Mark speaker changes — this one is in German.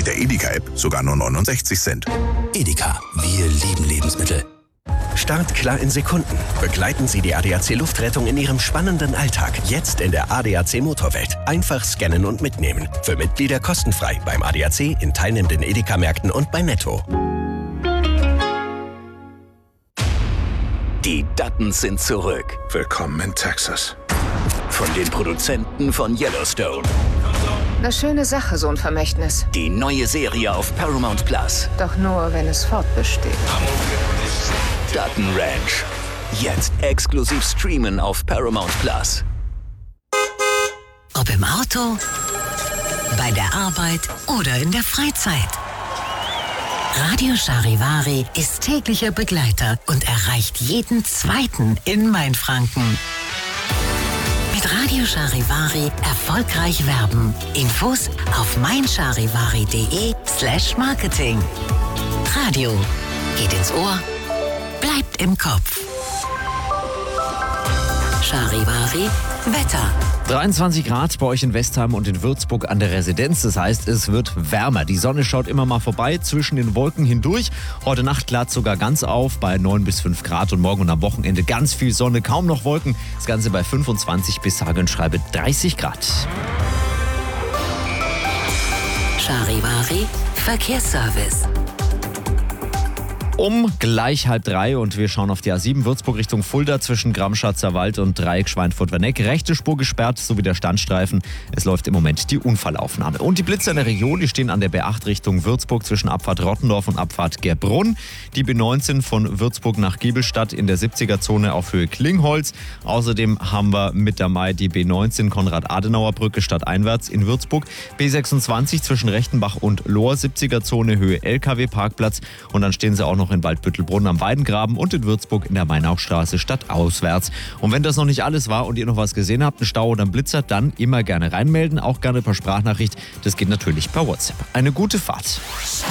Speaker 1: Mit der Edeka-App sogar nur 69 Cent.
Speaker 2: Edeka, wir lieben Lebensmittel.
Speaker 3: Startklar in Sekunden. Begleiten Sie die ADAC Luftrettung in Ihrem spannenden Alltag. Jetzt in der ADAC Motorwelt. Einfach scannen und mitnehmen. Für Mitglieder kostenfrei beim ADAC, in teilnehmenden Edeka-Märkten und bei Netto.
Speaker 4: Die Duttons sind zurück.
Speaker 1: Willkommen in Texas.
Speaker 4: Von den Produzenten von Yellowstone.
Speaker 5: Eine schöne Sache, so ein Vermächtnis.
Speaker 4: Die neue Serie auf Paramount Plus.
Speaker 5: Doch nur, wenn es fortbesteht.
Speaker 4: Dutton Ranch. Jetzt exklusiv streamen auf Paramount Plus.
Speaker 6: Ob im Auto, bei der Arbeit oder in der Freizeit. Radio Charivari ist täglicher Begleiter und erreicht jeden Zweiten in Mainfranken. Mit Radio Charivari erfolgreich werben. Infos auf meincharivari.de/Marketing. Radio geht ins Ohr, bleibt im Kopf. Charivari Wetter.
Speaker 7: 23 Grad bei euch in Westheim und in Würzburg an der Residenz. Das heißt, es wird wärmer. Die Sonne schaut immer mal vorbei zwischen den Wolken hindurch. Heute Nacht klart sogar ganz auf bei 9 bis 5 Grad und morgen und am Wochenende ganz viel Sonne, kaum noch Wolken. Das Ganze bei 25 bis sage und schreibe 30 Grad.
Speaker 6: Charivari Verkehrsservice.
Speaker 7: Um gleich 2:30 und wir schauen auf die A7 Würzburg Richtung Fulda zwischen Gramschatzer Wald und Dreieck Schweinfurt-Werneck. Rechte Spur gesperrt sowie der Standstreifen. Es läuft im Moment die Unfallaufnahme. Und die Blitzer in der Region, die stehen an der B8 Richtung Würzburg zwischen Abfahrt Rottendorf und Abfahrt Gerbrunn. Die B19 von Würzburg nach Giebelstadt in der 70er-Zone auf Höhe Klingholz. Außerdem haben wir mit der Mai die B19 Konrad-Adenauer-Brücke stadteinwärts in Würzburg. B26 zwischen Rechtenbach und Lohr, 70er-Zone Höhe LKW-Parkplatz. Und dann stehen sie auch noch in Waldbüttelbrunn am Weidengraben und in Würzburg in der Mainauchstraße stadtauswärts. Und wenn das noch nicht alles war und ihr noch was gesehen habt, einen Stau oder einen Blitzer, dann immer gerne reinmelden, auch gerne per Sprachnachricht. Das geht natürlich per WhatsApp. Eine gute Fahrt.